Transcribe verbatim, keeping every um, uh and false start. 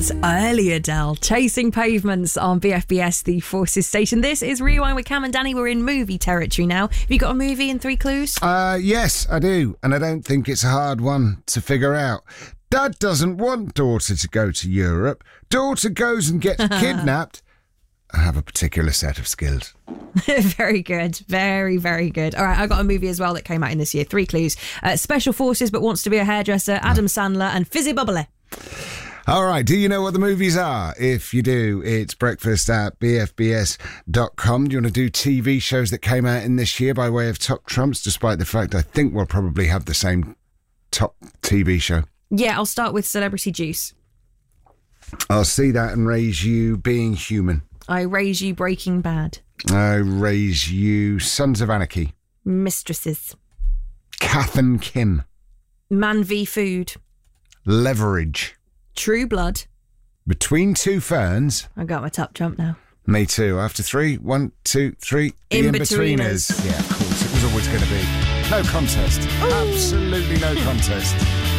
was early Adele, Chasing Pavements on B F B S, the Forces station. This is Rewind with Cam and Danny. We're in movie territory now. Have you got a movie in three clues? Uh, yes, I do. And I don't think it's a hard one to figure out. Dad doesn't want daughter to go to Europe. Daughter goes and gets kidnapped. I have a particular set of skills. Very good. Very, very good. All right, I got a movie as well that came out in this year. Three clues. Uh, Special Forces but wants to be a hairdresser, Adam Sandler and Fizzy Bubbly. All right, do you know what the movies are? If you do, it's breakfast at b f b s dot com. Do you want to do T V shows that came out in this year by way of top trumps, despite the fact I think we'll probably have the same top T V show? Yeah, I'll start with Celebrity Juice. I'll see that and raise you Being Human. I raise you Breaking Bad. I raise you Sons of Anarchy. Mistresses. Kath and Kim. Man v Food. Leverage. True Blood. Between Two Ferns. I got my top trump now. Me too. After three, one, two, three. The In-Betweeners. In-Betweeners. Yeah, of course. It was always going to be. No contest. Ooh. Absolutely no contest.